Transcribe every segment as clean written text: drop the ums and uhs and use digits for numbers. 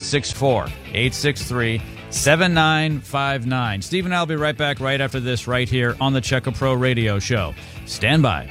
864-863-7959. Steve and I will be right back right after this right here on the Checka Pro Radio Show. Stand by.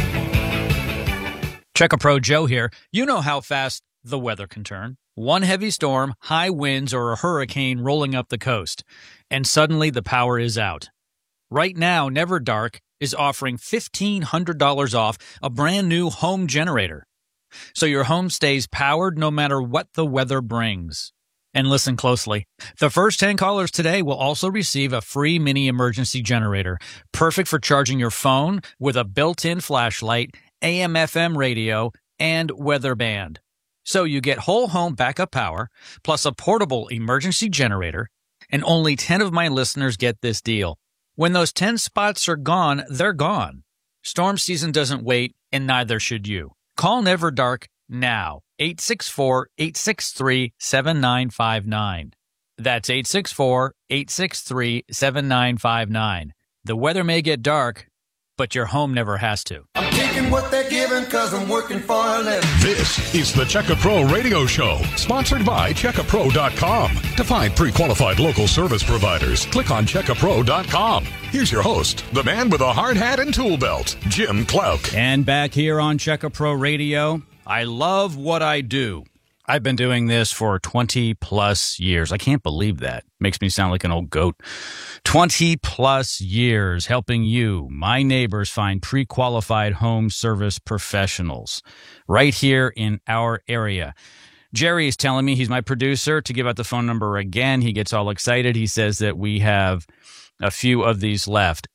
Checka Pro Joe here. You know how fast the weather can turn. One heavy storm, high winds, or a hurricane rolling up the coast, and suddenly the power is out. Right now, Never Dark is offering $1,500 off a brand new home generator, so your home stays powered no matter what the weather brings. And listen closely. The first 10 callers today will also receive a free mini emergency generator, perfect for charging your phone with a built-in flashlight, AM/FM radio, and weather band. So you get whole home backup power, plus a portable emergency generator, and only 10 of my listeners get this deal. When those 10 spots are gone, they're gone. Storm season doesn't wait, and neither should you. Call Never Dark now. 864-863-7959. That's 864-863-7959. The weather may get dark, but your home never has to. I'm taking what they're giving because I'm working for a living. This is the Checka Pro Radio Show, sponsored by CheckaPro.com. To find pre-qualified local service providers, click on CheckaPro.com. Here's your host, the man with a hard hat and tool belt, Jim Clouk. And back here on Checka Pro Radio, I love what I do. I've been doing this for 20 plus years. I can't believe that. Makes me sound like an old goat. 20 plus years helping you, my neighbors, find pre-qualified home service professionals right here in our area. Jerry is telling me, he's my producer, to give out the phone number again. He gets all excited. He says that we have a few of these left.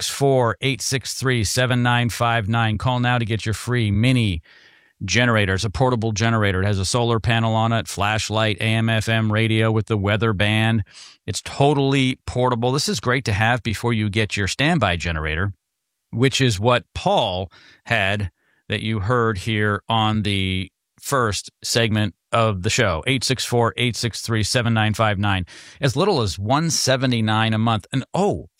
864-863-7959. Call now to get your free mini generator. It's a portable generator. It has a solar panel on it, flashlight, AM/FM radio with the weather band. It's totally portable. This is great to have before you get your standby generator, which is what Paul had that you heard here on the first segment of the show. 864-863-7959. As little as $179 a month. And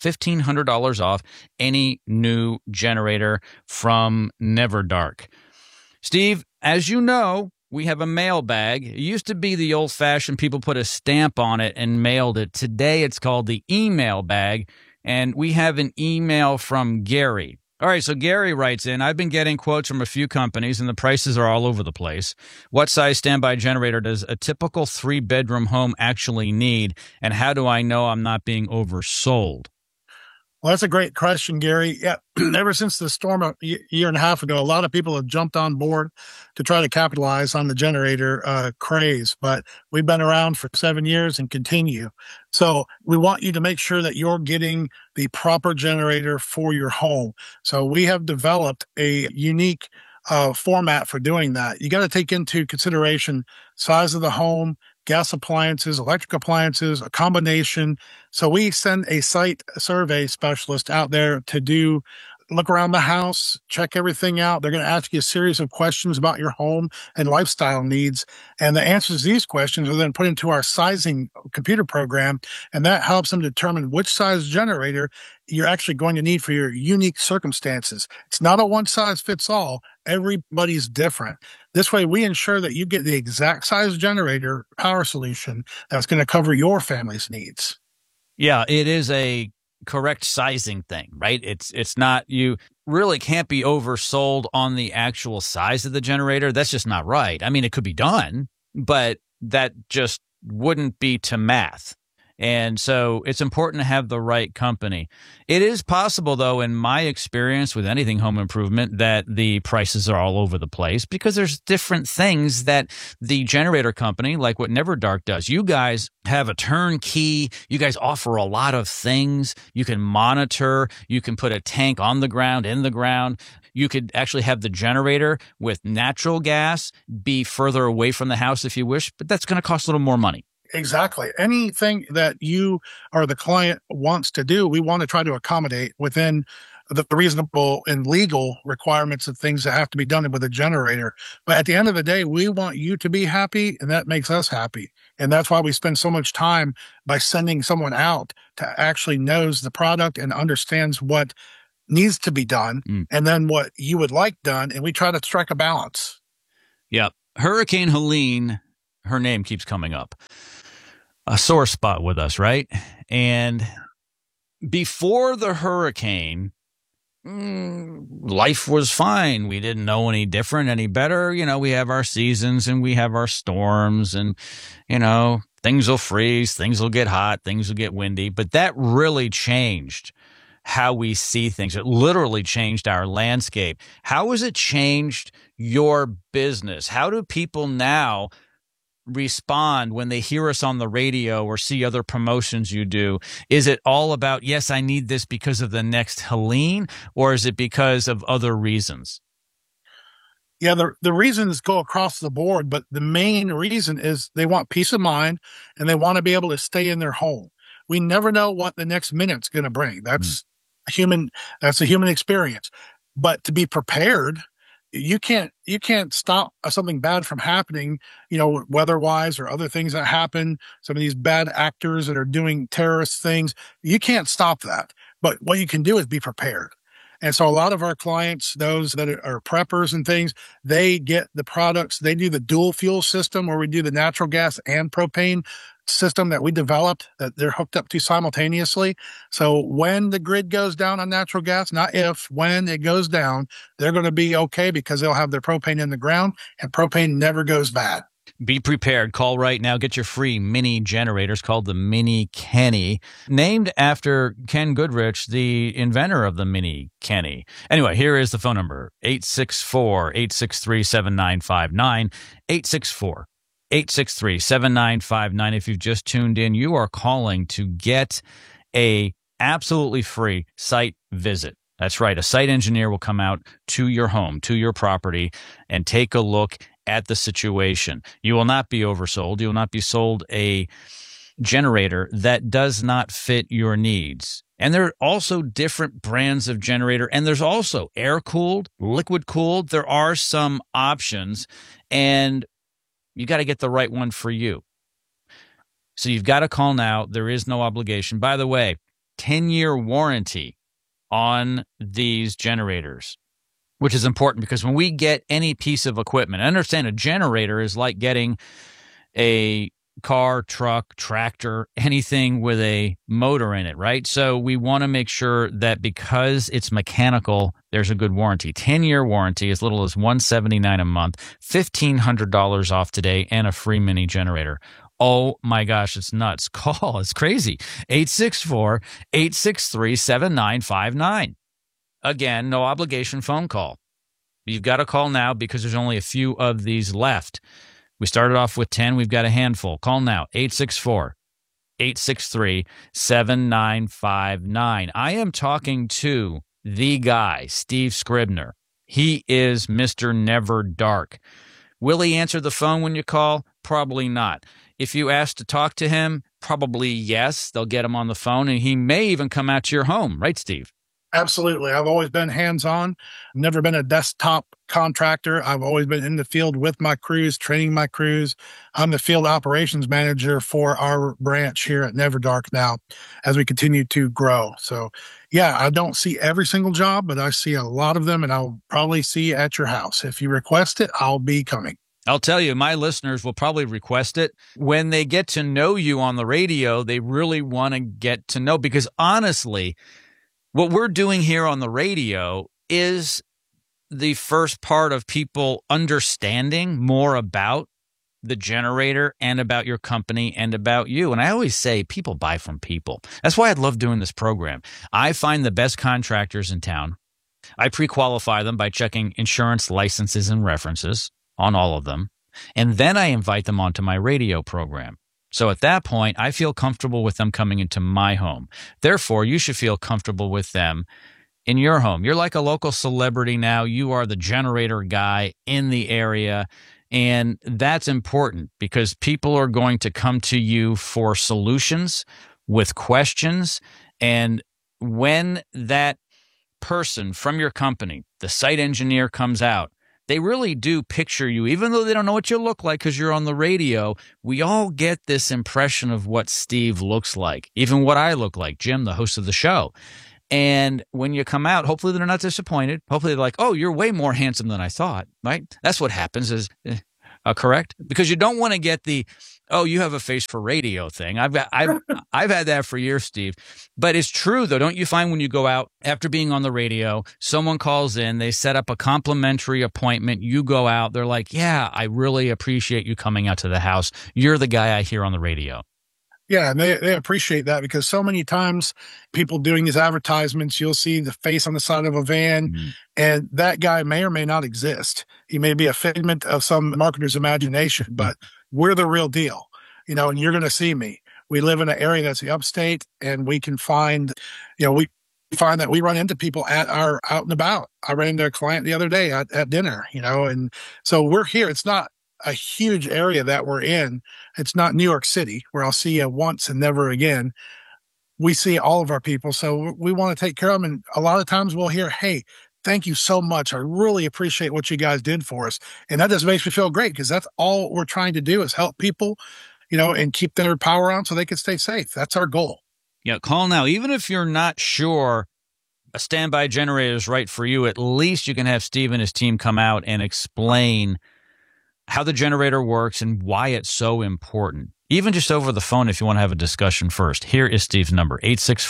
$1,500 off any new generator from Never Dark. Steve, as you know, we have a mailbag. It used to be the old-fashioned people put a stamp on it and mailed it. Today it's called the email bag, and we have an email from Gary. All right, so Gary writes in, I've been getting quotes from a few companies, and the prices are all over the place. What size standby generator does a typical 3-bedroom home actually need, and how do I know I'm not being oversold? Well, that's a great question, Gary. Yeah, ever since the storm a year and a half ago, a lot of people have jumped on board to try to capitalize on the generator craze. But we've been around for 7 years and continue. So we want you to make sure that you're getting the proper generator for your home. So we have developed a unique format for doing that. You got to take into consideration size of the home, gas appliances, electric appliances, a combination. So we send a site survey specialist out there to look around the house, check everything out. They're going to ask you a series of questions about your home and lifestyle needs. And the answers to these questions are then put into our sizing computer program. And that helps them determine which size generator you're actually going to need for your unique circumstances. It's not a one size fits all. Everybody's different. This way, we ensure that you get the exact size generator power solution that's going to cover your family's needs. Yeah, it is a correct sizing thing, right? It's not, you really can't be oversold on the actual size of the generator. That's just not right. I mean, it could be done, but that just wouldn't be to math. And so it's important to have the right company. It is possible, though, in my experience with anything home improvement, that the prices are all over the place because there's different things that the generator company, like what Never Dark does. You guys have a turnkey. You guys offer a lot of things. You can monitor. You can put a tank on the ground, in the ground. You could actually have the generator with natural gas be further away from the house if you wish, but that's going to cost a little more money. Exactly. Anything that you or the client wants to do, we want to try to accommodate within the reasonable and legal requirements of things that have to be done with a generator. But at the end of the day, we want you to be happy, and that makes us happy. And that's why we spend so much time by sending someone out to actually knows the product and understands what needs to be done and then what you would like done. And we try to strike a balance. Yep. Hurricane Helene her name keeps coming up. A sore spot with us, right? And before the hurricane, life was fine. We didn't know any different, any better. We have our seasons and we have our storms, and, things will freeze, things will get hot, things will get windy. But that really changed how we see things. It literally changed our landscape. How has it changed your business? How do people now respond when they hear us on the radio or see other promotions you do? Is it all about, yes, I need this because of the next Helene, or is it because of other reasons? Yeah, the reasons go across the board, but the main reason is they want peace of mind and they want to be able to stay in their home. We never know what the next minute's going to bring. That's a human experience. But to be prepared, you can't stop something bad from happening, weather-wise or other things that happen. Some of these bad actors that are doing terrorist things, you can't stop that. But what you can do is be prepared. And so a lot of our clients, those that are preppers and things, they get the products. They do the dual fuel system where we do the natural gas and propane system that we developed that they're hooked up to simultaneously. So when the grid goes down on natural gas, not if, when it goes down, they're going to be okay because they'll have their propane in the ground, and propane never goes bad. Be prepared. Call right now. Get your free mini generators called the Mini Kenny, named after Ken Goodrich, the inventor of the Mini Kenny. Anyway, here is the phone number, 864-863-7959, 864-863-7959. If you've just tuned in, you are calling to get a absolutely free site visit. That's right. A site engineer will come out to your home, to your property, and take a look at the situation. You will not be oversold. You will not be sold a generator that does not fit your needs. And there are also different brands of generator, and there's also air-cooled, liquid-cooled. There are some options, and you got to get the right one for you. So you've got to call now. There is no obligation. By the way, 10-year warranty on these generators, which is important because when we get any piece of equipment, I understand a generator is like getting a car, truck, tractor, anything with a motor in it, right? So we want to make sure that because it's mechanical, there's a good warranty. 10-year warranty, as little as $179 a month, $1,500 off today, and a free mini generator. Oh my gosh, it's nuts. Call. It's crazy. 864-863-7959. Again, no obligation phone call. You've got to call now because there's only a few of these left. We started off with 10. We've got a handful. Call now, 864-863-7959. I am talking to the guy, Steve Scribner. He is Mr. Never Dark. Will he answer the phone when you call? Probably not. If you ask to talk to him, probably yes. They'll get him on the phone, and he may even come out to your home. Right, Steve? Absolutely. I've always been hands-on. Never been a desktop contractor. I've always been in the field with my crews, training my crews. I'm the field operations manager for our branch here at Never Dark now as we continue to grow. So, yeah, I don't see every single job, but I see a lot of them, and I'll probably see you at your house. If you request it, I'll be coming. I'll tell you, my listeners will probably request it. When they get to know you on the radio, they really want to get to know, because honestly, what we're doing here on the radio is the first part of people understanding more about the generator and about your company and about you. And I always say people buy from people. That's why I love doing this program. I find the best contractors in town. I pre-qualify them by checking insurance licenses and references on all of them. And then I invite them onto my radio program. So at that point, I feel comfortable with them coming into my home. Therefore, you should feel comfortable with them in your home. You're like a local celebrity now. You are the generator guy in the area. And that's important because people are going to come to you for solutions with questions. And when that person from your company, the site engineer, comes out, they really do picture you, even though they don't know what you look like because you're on the radio. We all get this impression of what Steve looks like, even what I look like, Jim, the host of the show. And when you come out, hopefully they're not disappointed. Hopefully they're like, oh, you're way more handsome than I thought, right? That's what happens is correct? Because you don't want to get the, oh, you have a face for radio thing. I've had that for years, Steve. But it's true, though. Don't you find when you go out after being on the radio, someone calls in, they set up a complimentary appointment, you go out, they're like, yeah, I really appreciate you coming out to the house. You're the guy I hear on the radio. Yeah, and they appreciate that because so many times people doing these advertisements, you'll see the face on the side of a van, and that guy may or may not exist. He may be a figment of some marketer's imagination, but we're the real deal, and you're going to see me. We live in an area that's the upstate, and we can find, we find that we run into people at our out and about. I ran into a client the other day at dinner, and so we're here. It's not a huge area that we're in. It's not New York City where I'll see you once and never again. We see all of our people. So we want to take care of them. And a lot of times we'll hear, hey, thank you so much. I really appreciate what you guys did for us. And that just makes me feel great because that's all we're trying to do is help people, and keep their power on so they can stay safe. That's our goal. Yeah. Call now. Even if you're not sure a standby generator is right for you, at least you can have Steve and his team come out and explain how the generator works and why it's so important. Even just over the phone if you want to have a discussion first. Here is Steve's number,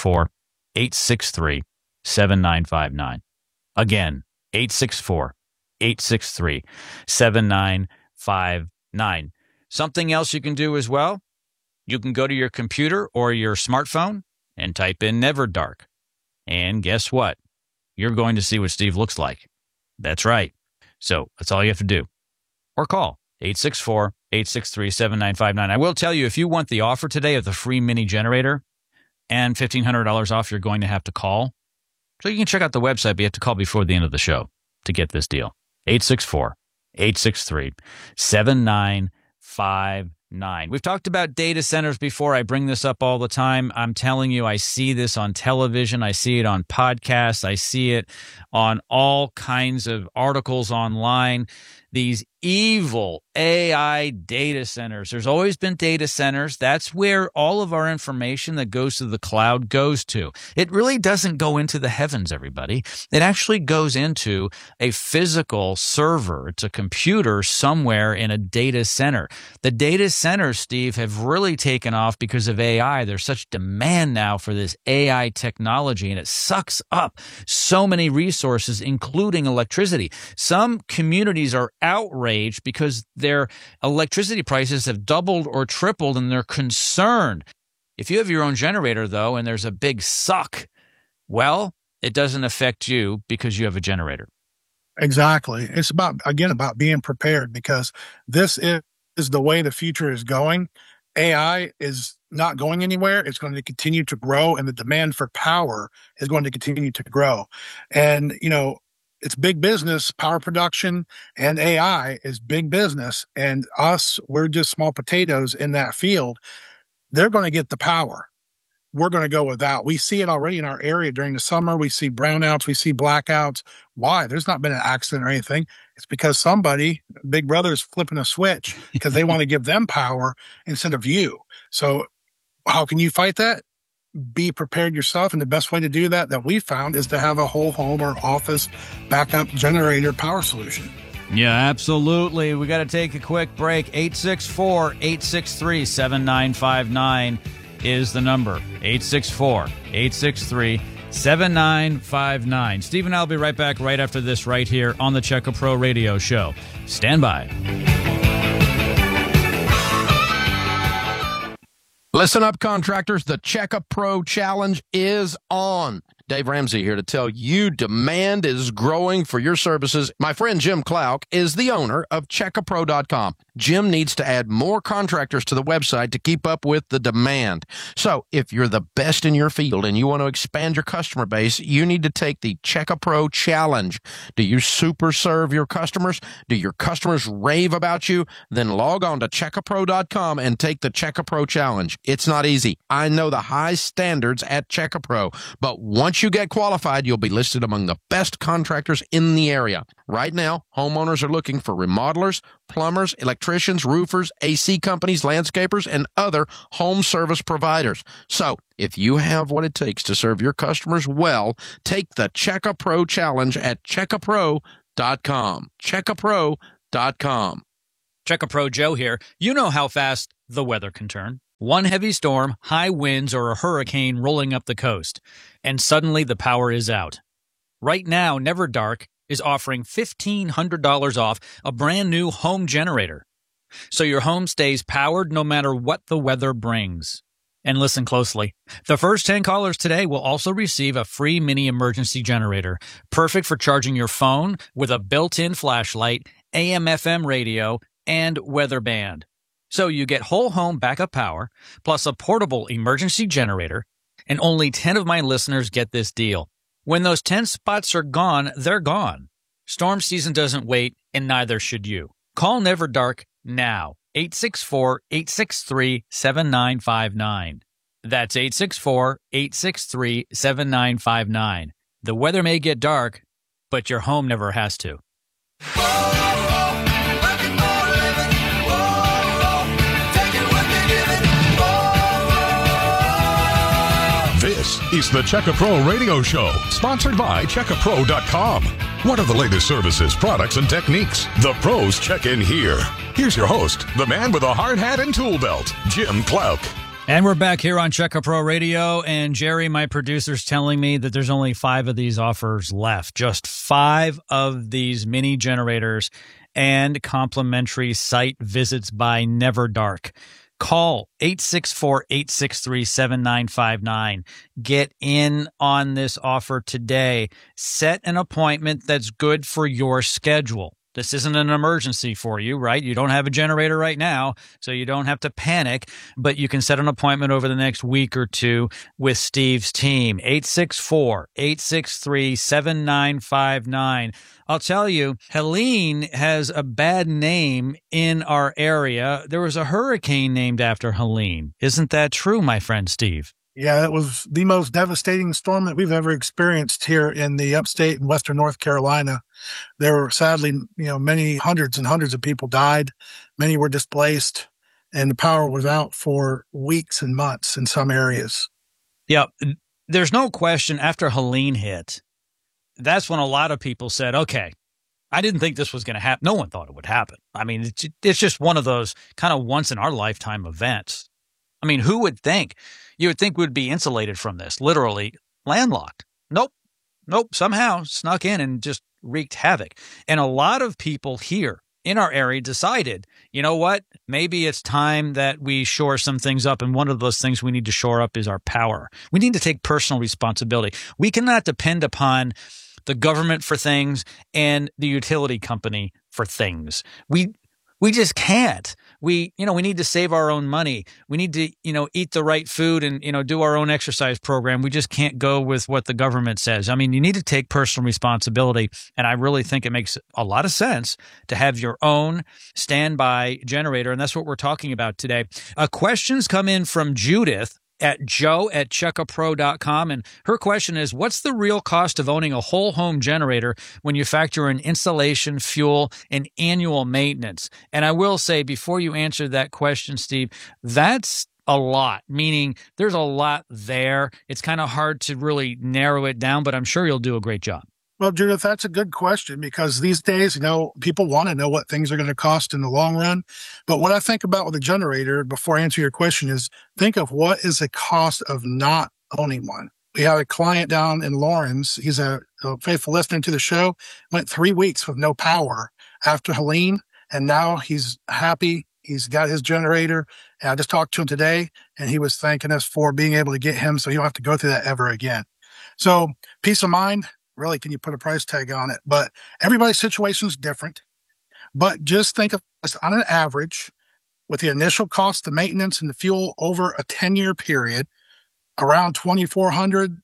864-863-7959. Again, 864-863-7959. Something else you can do as well, you can go to your computer or your smartphone and type in Never Dark. And guess what? You're going to see what Steve looks like. That's right. So that's all you have to do. Or call 864-863-7959. I will tell you, if you want the offer today of the free mini generator and $1,500 off, you're going to have to call. So you can check out the website, but you have to call before the end of the show to get this deal. 864-863-7959. We've talked about data centers before. I bring this up all the time. I'm telling you, I see this on television. I see it on podcasts. I see it on all kinds of articles online. These evil AI data centers. There's always been data centers. That's where all of our information that goes to the cloud goes to. It really doesn't go into the heavens, everybody. It actually goes into a physical server. It's a computer somewhere in a data center. The data centers, Steve, have really taken off because of AI. There's such demand now for this AI technology, and it sucks up so many resources, including electricity. Some communities are outraged because their electricity prices have doubled or tripled, and they're concerned. If you have your own generator, though, and there's a big suck, well, it doesn't affect you because you have a generator. Exactly. It's about being prepared because this is the way the future is going. AI is not going anywhere. It's going to continue to grow, and the demand for power is going to continue to grow. And, it's big business. Power production and AI is big business. And we're just small potatoes in that field. They're going to get the power. We're going to go without. We see it already in our area during the summer. We see brownouts. We see blackouts. Why? There's not been an accident or anything. It's because Big Brother is flipping a switch because they want to give them power instead of you. So how can you fight that? Be prepared yourself. And the best way to do that we found is to have a whole home or office backup generator power solution. Yeah, absolutely. We got to take a quick break. 864-863-7959 is the number. 864-863-7959. Steve and I will be right back right after this right here on the Checka Pro Radio Show. Stand by. Listen up, contractors. The Checka Pro Challenge is on. Dave Ramsey here to tell you demand is growing for your services. My friend Jim Klauck is the owner of CheckaPro.com. Jim needs to add more contractors to the website to keep up with the demand. So if you're the best in your field and you want to expand your customer base, you need to take the Checka Pro Challenge. Do you super serve your customers? Do your customers rave about you? Then log on to CheckaPro.com and take the Checka Pro Challenge. It's not easy. I know the high standards at Checka Pro, but once you get qualified, you'll be listed among the best contractors in the area. Right now, homeowners are looking for remodelers, plumbers, electricians, roofers, AC companies, landscapers, and other home service providers. So, if you have what it takes to serve your customers well, take the Checka Pro Challenge at CheckaPro.com. CheckaPro.com. Check a Pro Joe here. You know how fast the weather can turn. One heavy storm, high winds, or a hurricane rolling up the coast, and suddenly the power is out. Right now, Never Dark is offering $1,500 off a brand new home generator, so your home stays powered no matter what the weather brings. And listen closely. The first 10 callers today will also receive a free mini emergency generator, perfect for charging your phone with a built-in flashlight, AM/FM radio, and weather band. So you get whole home backup power, plus a portable emergency generator, and only 10 of my listeners get this deal. When those 10 spots are gone, they're gone. Storm season doesn't wait, and neither should you. Call Never Dark now. 864-863-7959. That's 864-863-7959. The weather may get dark, but your home never has to. This is the Check a Pro Radio Show, sponsored by CheckAPro.com. What are the latest services, products, and techniques? The pros check in here. Here's your host, the man with a hard hat and tool belt, Jim Clouk. And we're back here on Check a Pro Radio, and Jerry, my producer's telling me that there's only 5 of these offers left. Just 5 of these mini generators and complimentary site visits by Never Dark. Call 864-863-7959. Get in on this offer today. Set an appointment that's good for your schedule. This isn't an emergency for you, right? You don't have a generator right now, so you don't have to panic, but you can set an appointment over the next week or two with Steve's team. 864-863-7959. I'll tell you, Helene has a bad name in our area. There was a hurricane named after Helene. Isn't that true, my friend Steve? Yeah, it was the most devastating storm that we've ever experienced here in the upstate and western North Carolina. There were sadly, many hundreds and hundreds of people died. Many were displaced, and the power was out for weeks and months in some areas. Yeah, there's no question after Helene hit, that's when a lot of people said, okay, I didn't think this was going to happen. No one thought it would happen. I mean, it's just one of those kind of once in our lifetime events. I mean, who would think? You would think we'd be insulated from this, literally landlocked. Nope. Somehow snuck in and just wreaked havoc. And a lot of people here in our area decided, you know what? Maybe it's time that we shore some things up. And one of those things we need to shore up is our power. We need to take personal responsibility. We cannot depend upon the government for things and the utility company for things. We just can't. We need to save our own money. We need to, eat the right food and, do our own exercise program. We just can't go with what the government says. I mean, you need to take personal responsibility. And I really think it makes a lot of sense to have your own standby generator. And that's what we're talking about today. Questions come in from Judith at joe@checkapro.com. And her question is, what's the real cost of owning a whole home generator when you factor in installation, fuel, and annual maintenance? And I will say, before you answer that question, Steve, that's a lot, meaning there's a lot there. It's kind of hard to really narrow it down, but I'm sure you'll do a great job. Well, Judith, that's a good question because these days, people want to know what things are going to cost in the long run. But what I think about with a generator, before I answer your question, is think of what is the cost of not owning one. We had a client down in Lawrence. He's a faithful listener to the show, went 3 weeks with no power after Helene, and now he's happy. He's got his generator. And I just talked to him today, and he was thanking us for being able to get him so he don't have to go through that ever again. So peace of mind. Really, can you put a price tag on it? But everybody's situation is different. But just think of this on an average, with the initial cost, the maintenance, and the fuel over a 10-year period, around $2,400,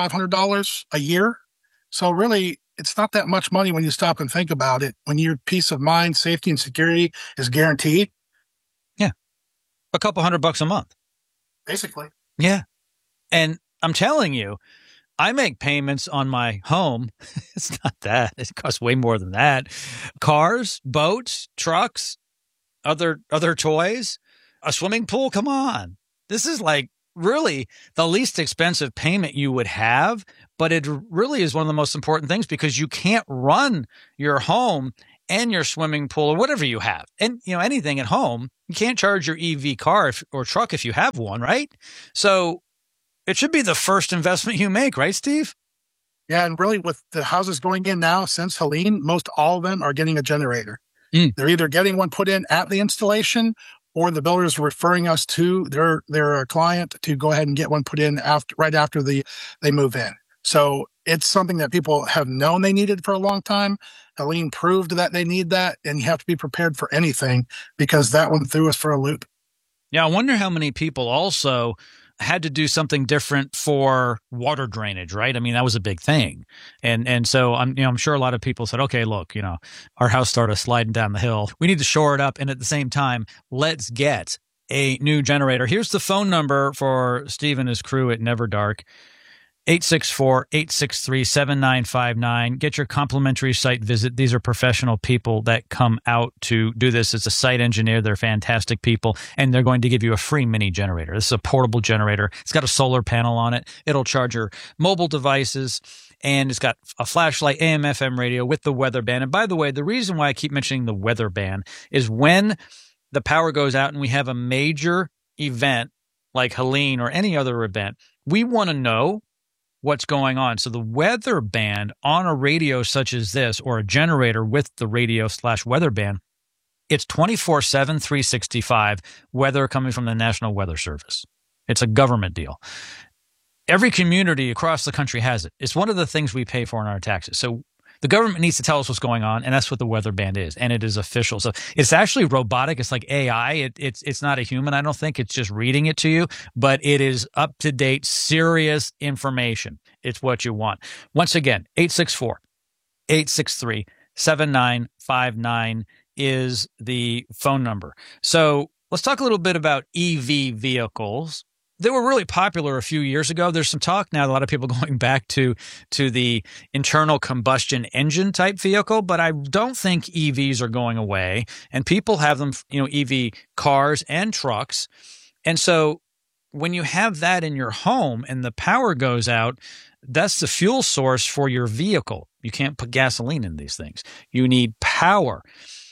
$2,500 a year. So really, it's not that much money when you stop and think about it. When your peace of mind, safety, and security is guaranteed. Yeah, a couple $100 a month, basically. Yeah, and I'm telling you, I make payments on my home. It's not that. It costs way more than that. Cars, boats, trucks, other toys, a swimming pool. Come on. This is like really the least expensive payment you would have, but it really is one of the most important things because you can't run your home and your swimming pool or whatever you have. And, anything at home, you can't charge your EV car or truck if you have one, right? So it should be the first investment you make, right, Steve? Yeah, and really with the houses going in now since Helene, most all of them are getting a generator. They're either getting one put in at the installation or the builder's referring us to their client to go ahead and get one put in right after they move in. So it's something that people have known they needed for a long time. Helene proved that they need that, and you have to be prepared for anything because that one threw us for a loop. Yeah, I wonder how many people also had to do something different for water drainage, right? I mean, that was a big thing. And so I'm sure a lot of people said, okay, look, our house started sliding down the hill. We need to shore it up. And at the same time, let's get a new generator. Here's the phone number for Steve and his crew at Never Dark. 864-863-7959. Get your complimentary site visit. These are professional people that come out to do this. As a site engineer, they're fantastic people, and they're going to give you a free mini generator. This is a portable generator. It's got a solar panel on it. It'll charge your mobile devices, and it's got a flashlight, AM, FM radio with the weather band. And by the way, the reason why I keep mentioning the weather band is when the power goes out and we have a major event like Helene or any other event, we want to know what's going on. So the weather band on a radio such as this, or a generator with the radio/weather band, it's 24/7, 365 weather coming from the National Weather Service. It's a government deal. Every community across the country has it. It's one of the things we pay for in our taxes. So the government needs to tell us what's going on, and that's what the weather band is, and it is official. So it's actually robotic. It's like AI. It's not a human, I don't think. It's just reading it to you, but it is up-to-date, serious information. It's what you want. Once again, 864-863-7959 is the phone number. So let's talk a little bit about EV vehicles. They were really popular a few years ago. There's some talk now, a lot of people going back to the internal combustion engine type vehicle, but I don't think EVs are going away. And people have them, EV cars and trucks. And so when you have that in your home and the power goes out, that's the fuel source for your vehicle. You can't put gasoline in these things. You need power.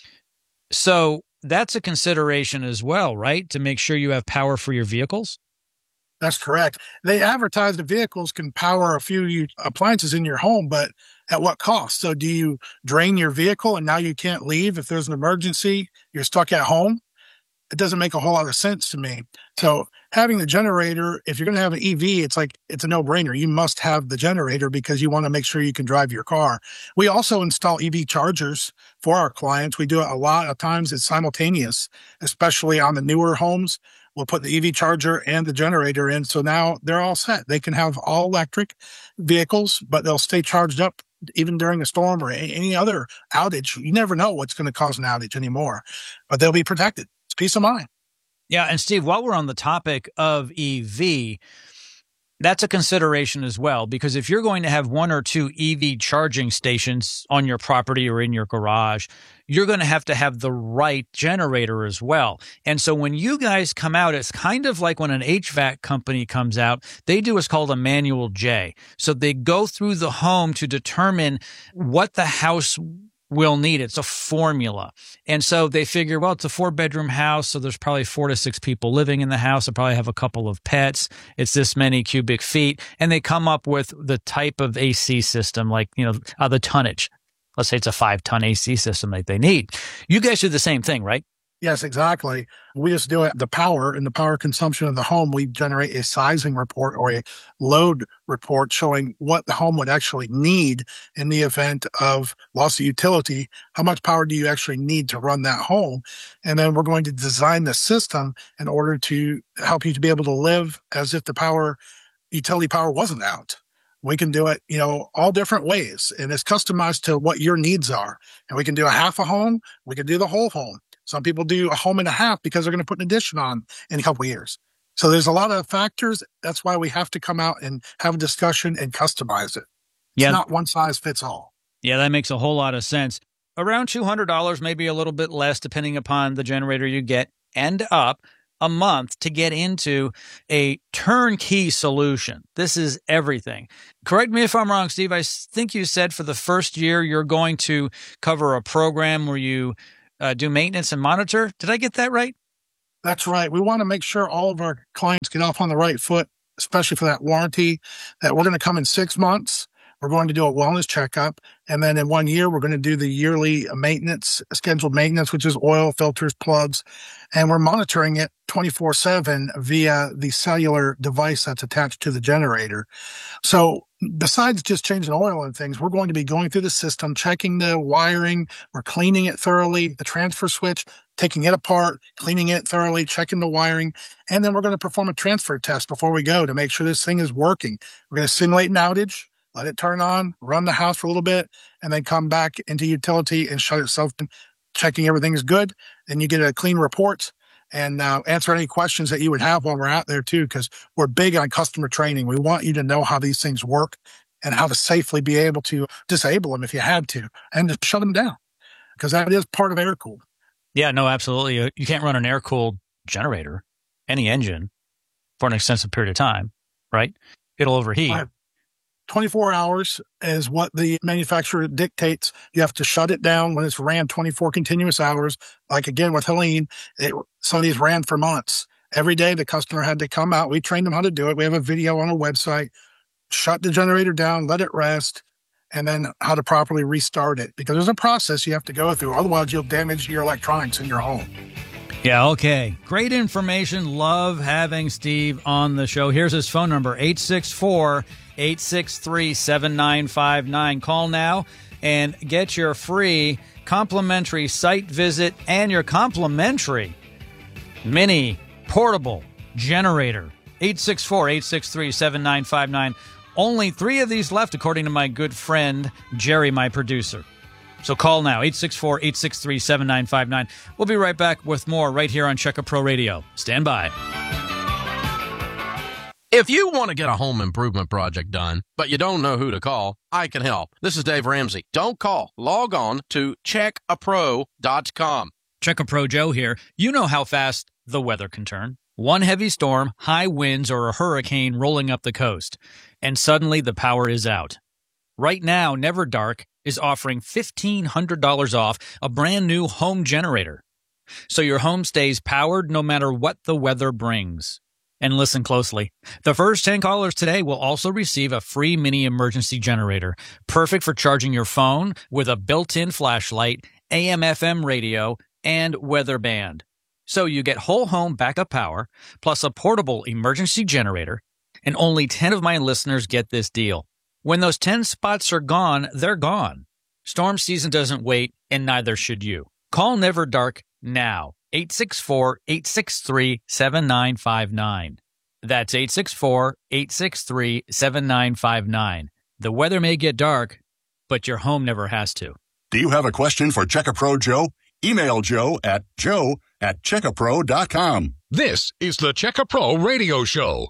So that's a consideration as well, right? To make sure you have power for your vehicles. That's correct. They advertise the vehicles can power a few appliances in your home, but at what cost? So do you drain your vehicle and now you can't leave? If there's an emergency, you're stuck at home? It doesn't make a whole lot of sense to me. So having the generator, if you're going to have an EV, it's a no-brainer. You must have the generator because you want to make sure you can drive your car. We also install EV chargers for our clients. We do it a lot of times. It's simultaneous, especially on the newer homes. We'll put the EV charger and the generator in. So now they're all set. They can have all electric vehicles, but they'll stay charged up even during a storm or any other outage. You never know what's going to cause an outage anymore, but they'll be protected. It's peace of mind. Yeah. And Steve, while we're on the topic of EV, that's a consideration as well, because if you're going to have one or two EV charging stations on your property or in your garage, you're going to have the right generator as well. And so when you guys come out, it's kind of like when an HVAC company comes out, they do what's called a manual J. So they go through the home to determine what the house will need. It's a formula. And so they figure, well, it's a 4-bedroom house, so there's probably 4 to 6 people living in the house. They'll probably have a couple of pets. It's this many cubic feet. And they come up with the type of AC system, like, the tonnage. Let's say it's a 5-ton AC system that they need. You guys do the same thing, right? Yes, exactly. We just do it. The power and the power consumption of the home, we generate a sizing report or a load report showing what the home would actually need in the event of loss of utility. How much power do you actually need to run that home? And then we're going to design the system in order to help you to be able to live as if the utility power wasn't out. We can do it, all different ways, and it's customized to what your needs are. And we can do a half a home. We can do the whole home. Some people do a home and a half because they're going to put an addition on in a couple of years. So there's a lot of factors. That's why we have to come out and have a discussion and customize it. It's not one size fits all. Yeah, that makes a whole lot of sense. Around $200, maybe a little bit less, depending upon the generator you get, and up. a month to get into a turnkey solution. This is everything. Correct me if I'm wrong, Steve. I think you said for the first year you're going to cover a program where you do maintenance and monitor. Did I get that right? That's right. We want to make sure all of our clients get off on the right foot, especially for that warranty, that we're going to come in 6 months. We're going to do a wellness checkup. And then in 1 year, we're going to do the yearly maintenance, scheduled maintenance, which is oil, filters, plugs. And we're monitoring it 24/7 via the cellular device that's attached to the generator. So besides just changing oil and things, we're going to be going through the system, checking the wiring. We're cleaning it thoroughly, the transfer switch, taking it apart, cleaning it thoroughly, checking the wiring. And then we're going to perform a transfer test before we go to make sure this thing is working. We're going to simulate an outage, let it turn on, run the house for a little bit, and then come back into utility and shut itself in, checking everything is good. Then you get a clean report and answer any questions that you would have while we're out there too, because we're big on customer training. We want you to know how these things work and how to safely be able to disable them if you had to, and to shut them down, because that is part of air-cooled. Yeah, no, absolutely. You can't run an air-cooled generator, any engine, for an extensive period of time, right? It'll overheat. 24 hours is what the manufacturer dictates. You have to shut it down when it's ran 24 continuous hours. Like again, with Helene, some of these ran for months. Every day the customer had to come out. We trained them how to do it. We have a video on our website, shut the generator down, let it rest, and then how to properly restart it. Because there's a process you have to go through. Otherwise, you'll damage your electronics in your home. Yeah, okay. Great information. Love having Steve on the show. Here's his phone number, 864-863-7959. Call now and get your free complimentary site visit and your complimentary mini portable generator. 864-863-7959. Only 3 of these left, according to my good friend, Jerry, my producer. So call now, 864-863-7959. We'll be right back with more right here on Checka Pro Radio. Stand by. If you want to get a home improvement project done, but you don't know who to call, I can help. This is Dave Ramsey. Don't call. Log on to checkapro.com. Checka Pro Joe here. You know how fast the weather can turn. One heavy storm, high winds, or a hurricane rolling up the coast, and suddenly the power is out. Right now, Never Dark is offering $1,500 off a brand new home generator, so your home stays powered no matter what the weather brings. And listen closely. The first 10 callers today will also receive a free mini emergency generator, perfect for charging your phone with a built-in flashlight, AM/FM radio, and weather band. So you get whole home backup power, plus a portable emergency generator, and only 10 of my listeners get this deal. When those 10 spots are gone, they're gone. Storm season doesn't wait, and neither should you. Call Never Dark now. 864-863-7959. That's 864-863-7959. The weather may get dark, but your home never has to. Do you have a question for Checka Pro Joe? Email Joe at checkapro.com. This is the Checka Pro Radio Show.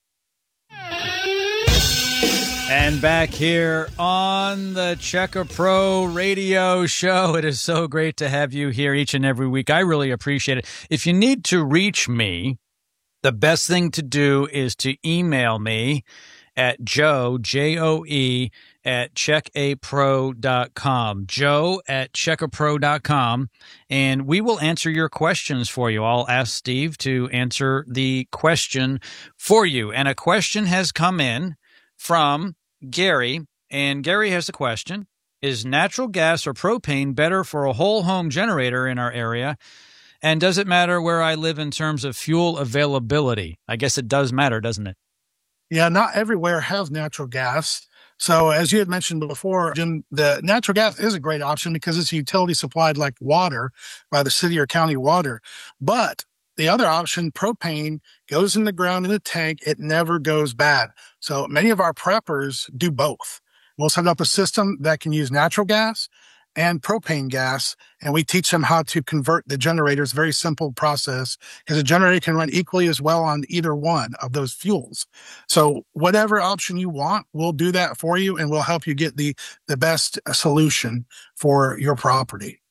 And back here on the Checka Pro Radio Show. It is so great to have you here each and every week. I really appreciate it. If you need to reach me, the best thing to do is to email me at Joe, J-O-E, at checkapro.com. Joe at checkapro.com. And we will answer your questions for you. I'll ask Steve to answer the question for you. And a question has come in from Gary, and Gary has a question. Is natural gas or propane better for a whole home generator in our area? And does it matter where I live in terms of fuel availability? I guess it does matter, doesn't it? Yeah, not everywhere has natural gas. So as you had mentioned before, Jim, the natural gas is a great option because it's utility supplied like water by the city or county water. But the other option, propane, goes in the ground in a tank. It never goes bad. So many of our preppers do both. We'll set up a system that can use natural gas and propane gas, and we teach them how to convert the generators. Very simple process, because a generator can run equally as well on either one of those fuels. So whatever option you want, we'll do that for you, and we'll help you get the best solution for your property.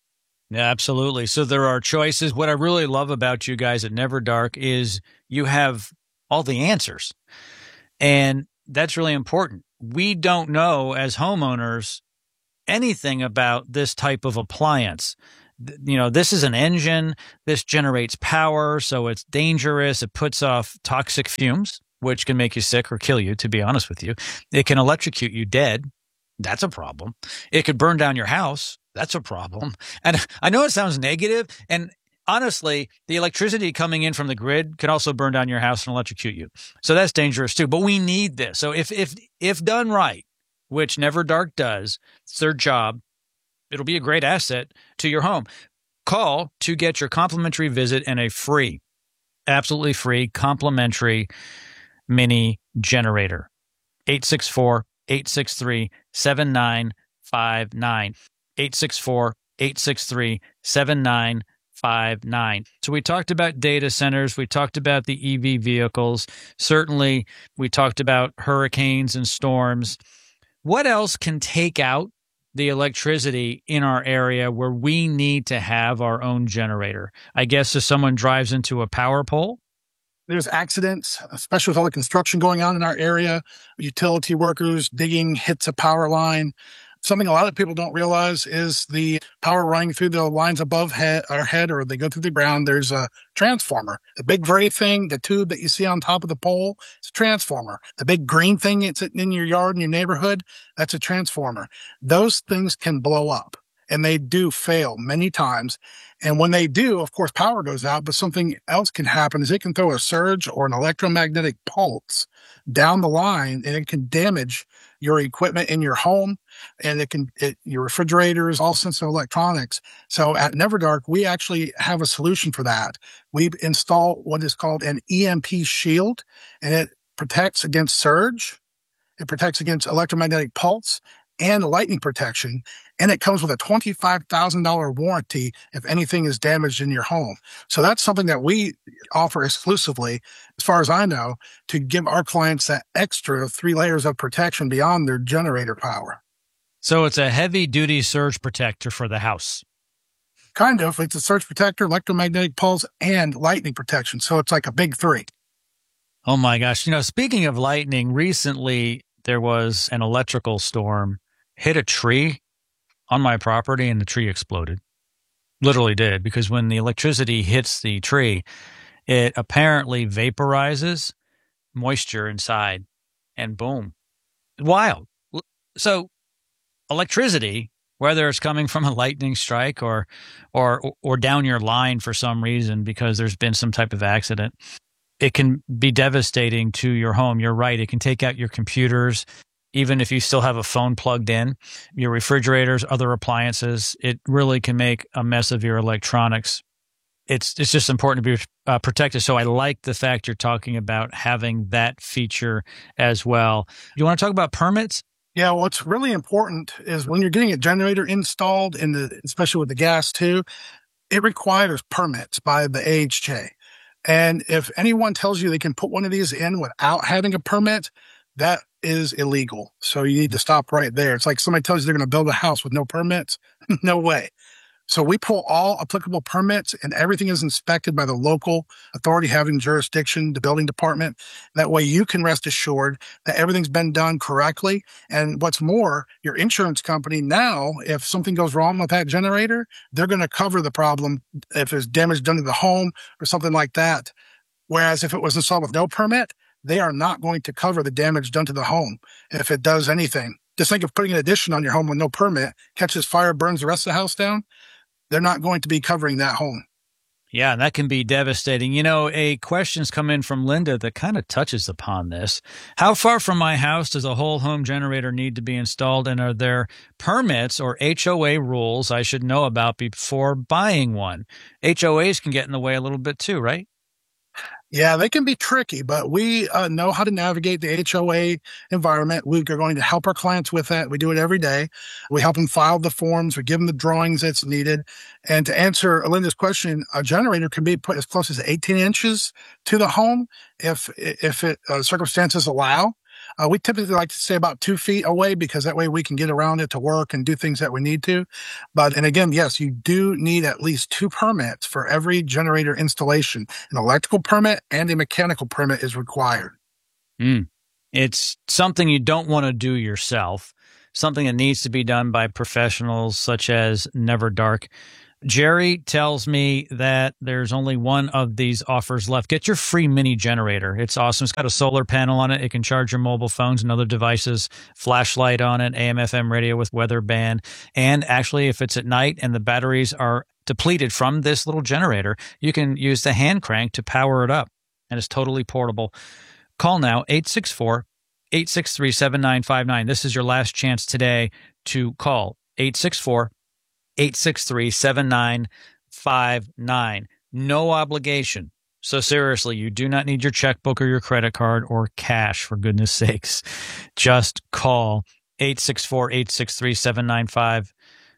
Yeah, absolutely. So there are choices. What I really love about you guys at Never Dark is you have all the answers. And that's really important. We don't know as homeowners anything about this type of appliance. This is an engine. This generates power, so it's dangerous. It puts off toxic fumes, which can make you sick or kill you, to be honest with you. It can electrocute you dead. That's a problem. It could burn down your house. That's a problem. And I know it sounds negative. And honestly, the electricity coming in from the grid could also burn down your house and electrocute you. So that's dangerous too. But we need this. So if done right, which Never Dark does, it's their job, it'll be a great asset to your home. Call to get your complimentary visit and a free, absolutely free, complimentary mini generator. 864-863-7959. 864-863-7959. So we talked about data centers. We talked about the EV vehicles. Certainly, we talked about hurricanes and storms. What else can take out the electricity in our area where we need to have our own generator? I guess if someone drives into a power pole. There's accidents, especially with all the construction going on in our area. Utility workers digging hits a power line. Something a lot of people don't realize is the power running through the lines above our head, or they go through the ground. There's a transformer. The big gray thing, the tube that you see on top of the pole, it's a transformer. The big green thing that's in your yard, in your neighborhood, that's a transformer. Those things can blow up, and they do fail many times. And when they do, of course, power goes out, but something else can happen is it can throw a surge or an electromagnetic pulse down the line, and it can damage your equipment in your home, and your refrigerators, all sorts of electronics. So at Never Dark, we actually have a solution for that. We install what is called an EMP shield, and it protects against surge. It protects against electromagnetic pulse and lightning protection. And it comes with a $25,000 warranty if anything is damaged in your home. So that's something that we offer exclusively, as far as I know, to give our clients that extra 3 layers of protection beyond their generator power. So it's a heavy-duty surge protector for the house. Kind of. It's a surge protector, electromagnetic pulse, and lightning protection. So it's like a big 3. Oh, my gosh. Speaking of lightning, recently there was an electrical storm, hit a tree on my property, and the tree exploded. Literally did, because when the electricity hits the tree, it apparently vaporizes moisture inside, and boom. Wild. So electricity, whether it's coming from a lightning strike or down your line for some reason because there's been some type of accident, it can be devastating to your home. You're right. It can take out your computers. Even if you still have a phone plugged in, your refrigerators, other appliances, it really can make a mess of your electronics. It's just important to be protected. So I like the fact you're talking about having that feature as well. You want to talk about permits? Yeah, what's really important is when you're getting a generator installed, especially with the gas too, it requires permits by the AHJ. And if anyone tells you they can put one of these in without having a permit, that is illegal. So you need to stop right there. It's like somebody tells you they're going to build a house with no permits. No way. So we pull all applicable permits, and everything is inspected by the local authority having jurisdiction, the building department. That way you can rest assured that everything's been done correctly. And what's more, your insurance company now, if something goes wrong with that generator, they're going to cover the problem if there's damage done to the home or something like that. Whereas if it was installed with no permit, they are not going to cover the damage done to the home if it does anything. Just think of putting an addition on your home with no permit, catches fire, burns the rest of the house down. They're not going to be covering that home. Yeah, that can be devastating. A question's come in from Linda that kind of touches upon this. How far from my house does a whole home generator need to be installed? And are there permits or HOA rules I should know about before buying one? HOAs can get in the way a little bit too, right? Yeah, they can be tricky, but we know how to navigate the HOA environment. We're going to help our clients with that. We do it every day. We help them file the forms. We give them the drawings that's needed. And to answer Linda's question, a generator can be put as close as 18 inches to the home if circumstances allow. We typically like to stay about 2 feet away because that way we can get around it to work and do things that we need to. And again, yes, you do need at least 2 permits for every generator installation. An electrical permit and a mechanical permit is required. It's something you don't want to do yourself, something that needs to be done by professionals such as Never Dark. Jerry tells me that there's only one of these offers left. Get your free mini generator. It's awesome. It's got a solar panel on it. It can charge your mobile phones and other devices, flashlight on it, AM/FM radio with weather band. And actually, if it's at night and the batteries are depleted from this little generator, you can use the hand crank to power it up. And it's totally portable. Call now, 864-863-7959. This is your last chance today to call, 864-863-7959. No obligation. So seriously, you do not need your checkbook or your credit card or cash, for goodness sakes. Just call 864-863-7959.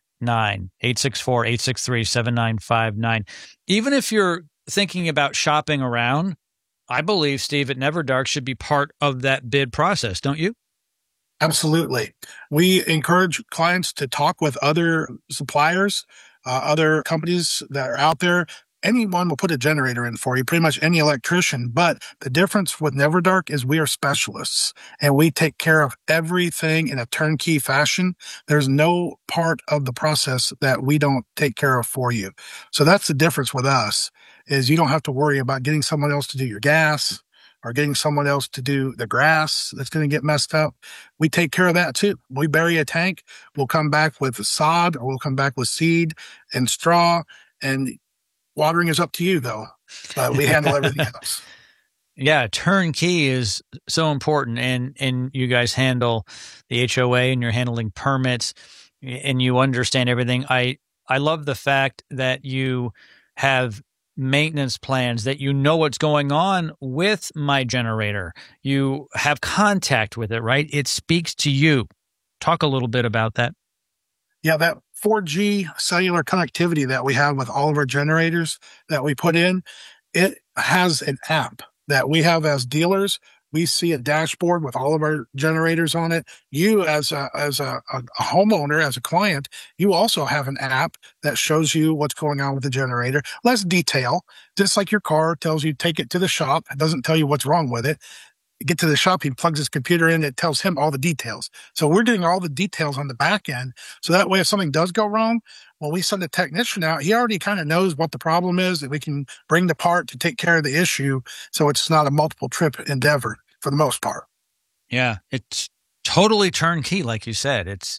864-863-7959. Even if you're thinking about shopping around, I believe Steve at Never Dark should be part of that bid process, don't you? Absolutely. We encourage clients to talk with other suppliers, other companies that are out there. Anyone will put a generator in for you, pretty much any electrician. But the difference with Never Dark is we are specialists and we take care of everything in a turnkey fashion. There's no part of the process that we don't take care of for you. So that's the difference with us, is you don't have to worry about getting someone else to do your gas or getting someone else to do the grass that's going to get messed up. We take care of that too. We bury a tank. We'll come back with sod, or we'll come back with seed and straw, and watering is up to you though. We handle everything else. Yeah, turnkey is so important, and you guys handle the HOA and you're handling permits and you understand everything. I love the fact that you have maintenance plans, that you know what's going on with my generator. You have contact with it, right? It speaks to you. Talk a little bit about that. Yeah, that 4G cellular connectivity that we have with all of our generators that we put in, it has an app that we have as dealers. We see a dashboard with all of our generators on it. You as a homeowner, as a client, you also have an app that shows you what's going on with the generator. Less detail, just like your car tells you take it to the shop. It doesn't tell you what's wrong with it. You get to the shop, he plugs his computer in, it tells him all the details. So we're getting all the details on the back end. So that way, if something does go wrong, when we send a technician out, he already kind of knows what the problem is, that we can bring the part to take care of the issue. So it's not a multiple trip endeavor for the most part. Yeah, it's totally turnkey, like you said. It's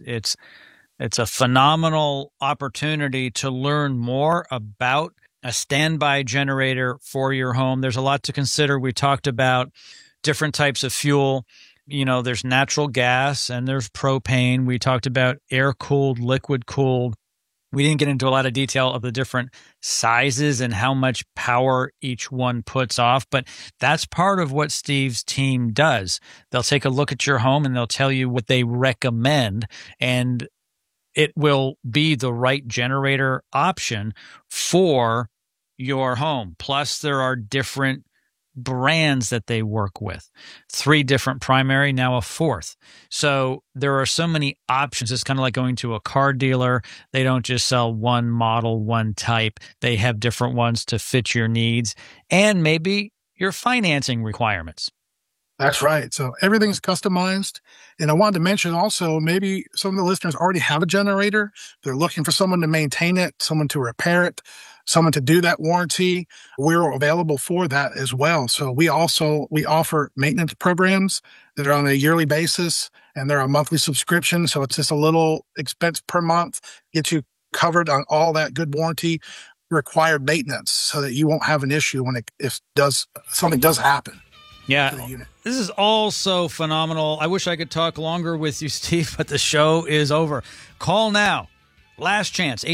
a phenomenal opportunity to learn more about a standby generator for your home. There's a lot to consider. We talked about different types of fuel. You know, there's natural gas and there's propane. We talked about air-cooled, liquid-cooled. We didn't get into a lot of detail of the different sizes and how much power each one puts off, but that's part of what Steve's team does. They'll take a look at your home and they'll tell you what they recommend, and it will be the right generator option for your home. Plus, there are different brands that they work with. 3 different primary, now a 4th. So there are so many options. It's kind of like going to a car dealer. They don't just sell one model, one type. They have different ones to fit your needs and maybe your financing requirements. That's right. So everything's customized. And I wanted to mention also, maybe some of the listeners already have a generator. They're looking for someone to maintain it, someone to repair it, someone to do that warranty. We're available for that as well. So we offer maintenance programs that are on a yearly basis, and they're a monthly subscription. So it's just a little expense per month, gets you covered on all that good warranty required maintenance, so that you won't have an issue when something does happen. Yeah, this is all so phenomenal. I wish I could talk longer with you, Steve, but the show is over. Call now. Last chance,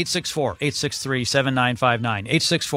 864-863-7959.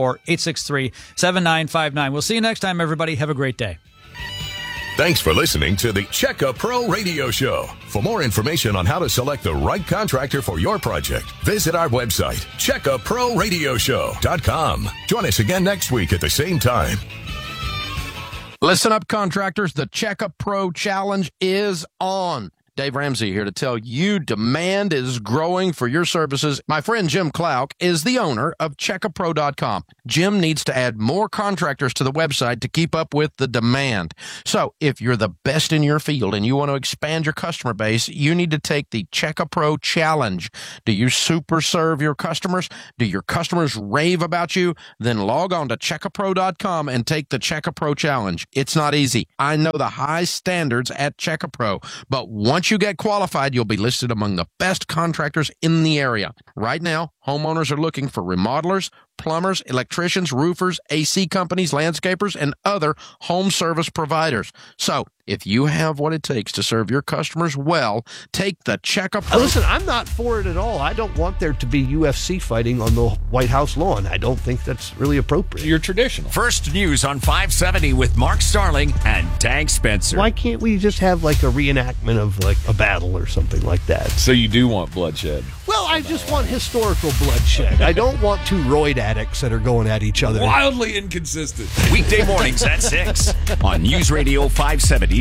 864-863-7959. We'll see you next time, everybody. Have a great day. Thanks for listening to the Check-A-Pro Radio Show. For more information on how to select the right contractor for your project, visit our website, checkaproradioshow.com. Join us again next week at the same time. Listen up, contractors. The Checkup Pro Challenge is on. Dave Ramsey here to tell you demand is growing for your services. My friend Jim Clark is the owner of CheckupPro.com. Jim needs to add more contractors to the website to keep up with the demand. So if you're the best in your field and you want to expand your customer base, you need to take the Checkup Pro Challenge. Do you super serve your customers? Do your customers rave about you? Then log on to CheckupPro.com and take the Checkup Pro Challenge. It's not easy. I know the high standards at Checkup Pro, but once you get qualified, you'll be listed among the best contractors in the area. Right now, homeowners are looking for remodelers, plumbers, electricians, roofers, AC companies, landscapers, and other home service providers. So, if you have what it takes to serve your customers well, take the Checkup Pro. Listen, I'm not for it at all. I don't want there to be UFC fighting on the White House lawn. I don't think that's really appropriate. You're traditional. First News on 570 with Mark Starling and Tank Spencer. Why can't we just have like a reenactment of like a battle or something like that? So you do want bloodshed? Well, I just want historical bloodshed. I don't want two roid addicts that are going at each other. Wildly inconsistent. Weekday mornings at 6 on News Radio 570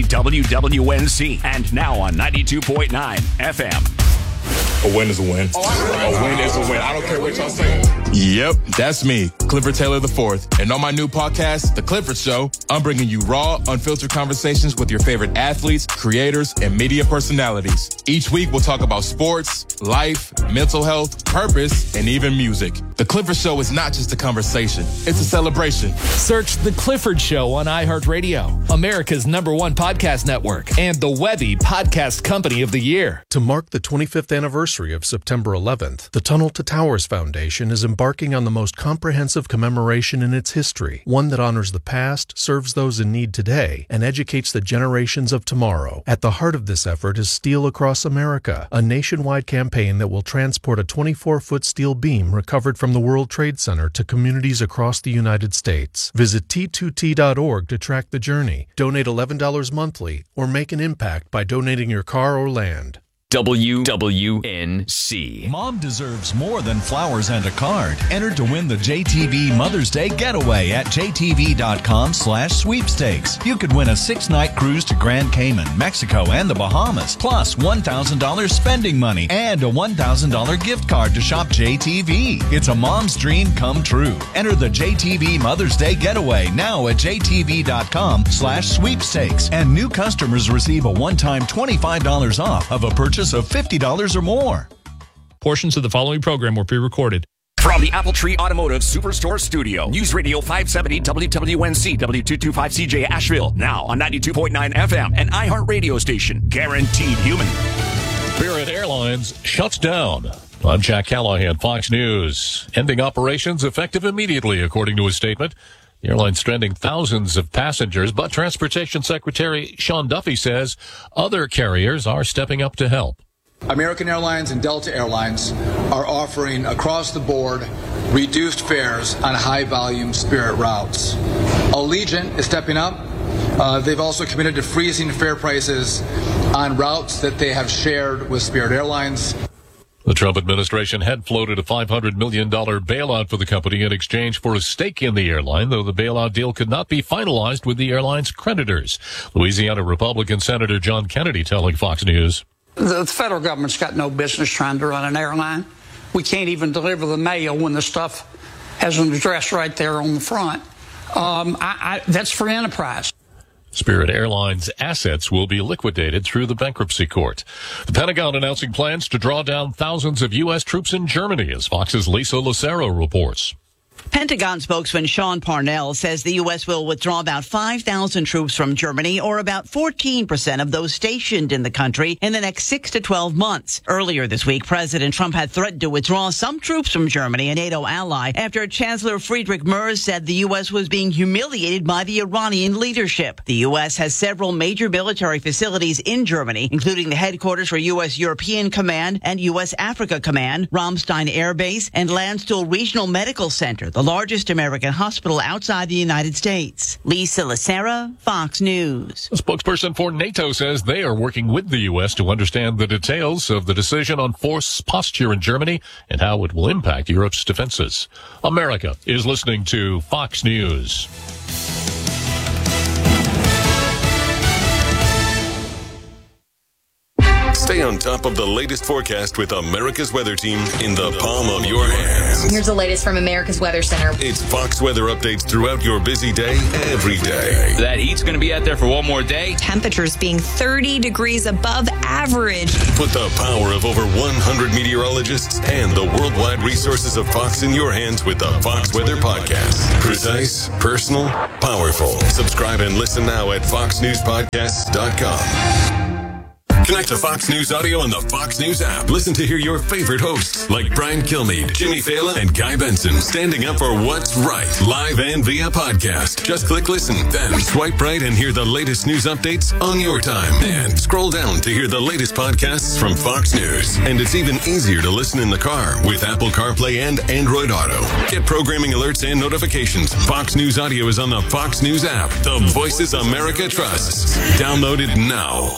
WWNC and now on 92.9 FM. A win is a win. A win is a win. I don't care what y'all say. Yep, that's me, Clifford Taylor IV. And on my new podcast, The Clifford Show, I'm bringing you raw, unfiltered conversations with your favorite athletes, creators, and media personalities. Each week, we'll talk about sports, life, mental health, purpose, and even music. The Clifford Show is not just a conversation. It's a celebration. Search The Clifford Show on iHeartRadio, America's #1 podcast network, and the Webby Podcast Company of the Year. To mark the 25th anniversary of September 11th, the Tunnel to Towers Foundation is embarking on the most comprehensive commemoration in its history, one that honors the past, serves those in need today, and educates the generations of tomorrow. At the heart of this effort is Steel Across America, a nationwide campaign that will transport a 24-foot steel beam recovered from the World Trade Center to communities across the United States. Visit T2T.org to track the journey, donate $11 monthly, or make an impact by donating your car or land. WWNC. Mom deserves more than flowers and a card. Enter to win the JTV Mother's Day Getaway at jtv.com/sweepstakes. You could win a 6-night cruise to Grand Cayman, Mexico, and the Bahamas, plus $1,000 spending money and a $1,000 gift card to shop JTV. It's a mom's dream come true. Enter the JTV Mother's Day Getaway now at jtv.com/sweepstakes. And new customers receive a one-time $25 off of a purchase of $50 or more. Portions of the following program were pre-recorded. From the Apple Tree Automotive Superstore Studio, News Radio 570 WWNC W225CJ Asheville, now on 92.9 FM, an iHeart radio station, guaranteed human. Spirit Airlines shuts down. I'm Jack Callahan, Fox News. Ending operations effective immediately, according to a statement. The airline's stranding thousands of passengers, but Transportation Secretary Sean Duffy says other carriers are stepping up to help. American Airlines and Delta Airlines are offering across the board reduced fares on high-volume Spirit routes. Allegiant is stepping up. They've also committed to freezing fare prices on routes that they have shared with Spirit Airlines. The Trump administration had floated a $500 million bailout for the company in exchange for a stake in the airline, though the bailout deal could not be finalized with the airline's creditors. Louisiana Republican Senator John Kennedy telling Fox News. The federal government's got no business trying to run an airline. We can't even deliver the mail when the stuff has an address right there on the front. That's free enterprise. Spirit Airlines assets will be liquidated through the bankruptcy court. The Pentagon announcing plans to draw down thousands of U.S. troops in Germany, as Fox's Lisa Lucero reports. Pentagon spokesman Sean Parnell says the U.S. will withdraw about 5,000 troops from Germany, or about 14% of those stationed in the country, in the next 6 to 12 months. Earlier this week, President Trump had threatened to withdraw some troops from Germany, a NATO ally, after Chancellor Friedrich Merz said the U.S. was being humiliated by the Iranian leadership. The U.S. has several major military facilities in Germany, including the headquarters for U.S. European Command and U.S. Africa Command, Ramstein Air Base, and Landstuhl Regional Medical Center, the largest American hospital outside the United States. Lisa Lucera, Fox News. A spokesperson for NATO says they are working with the U.S. to understand the details of the decision on force posture in Germany and how it will impact Europe's defenses. America is listening to Fox News. on top of the latest forecast with America's Weather Team in the palm of your hands. Here's the latest from America's Weather Center. It's Fox weather updates throughout your busy day, every day. That heat's going to be out there for one more day. Temperatures being 30 degrees above average. Put the power of over 100 meteorologists and the worldwide resources of Fox in your hands with the Fox Weather Podcast. Precise, personal, powerful. Subscribe and listen now at foxnewspodcasts.com. Connect to Fox News Audio on the Fox News app. Listen to hear your favorite hosts like Brian Kilmeade, Jimmy Fallon, and Guy Benson standing up for what's right, live and via podcast. Just click listen, then swipe right and hear the latest news updates on your time. And scroll down to hear the latest podcasts from Fox News. And it's even easier to listen in the car with Apple CarPlay and Android Auto. Get programming alerts and notifications. Fox News Audio is on the Fox News app. The voices America trusts. Download it now.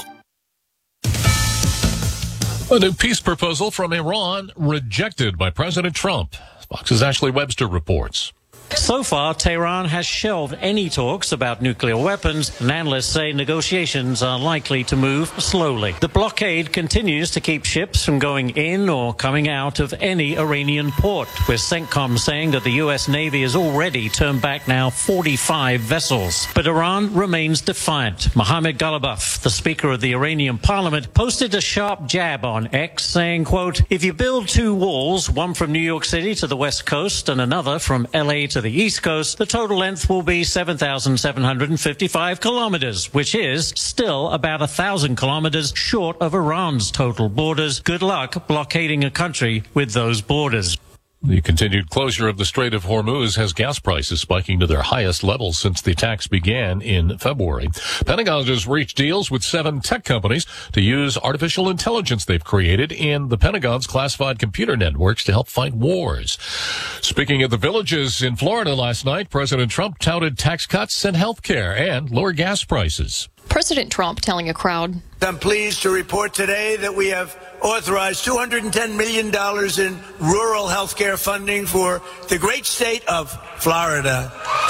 A new peace proposal from Iran rejected by President Trump. Fox's Ashley Webster reports. So far, Tehran has shelved any talks about nuclear weapons, and analysts say negotiations are likely to move slowly. The blockade continues to keep ships from going in or coming out of any Iranian port, with CENTCOM saying that the U.S. Navy has already turned back now 45 vessels. But Iran remains defiant. Mohammad Ghalibaf, the Speaker of the Iranian Parliament, posted a sharp jab on X, saying, quote, "If you build two walls, one from New York City to the West Coast and another from L.A. to the East Coast, the total length will be 7,755 kilometers, which is still about 1,000 kilometers short of Iran's total borders. Good luck blockading a country with those borders." The continued closure of the Strait of Hormuz has gas prices spiking to their highest levels since the attacks began in February. Pentagon has reached deals with 7 tech companies to use artificial intelligence they've created in the Pentagon's classified computer networks to help fight wars. Speaking at the Villages in Florida last night, President Trump touted tax cuts and health care and lower gas prices. President Trump telling a crowd, "I'm pleased to report today that we have authorized $210 million in rural health care funding for the great state of Florida."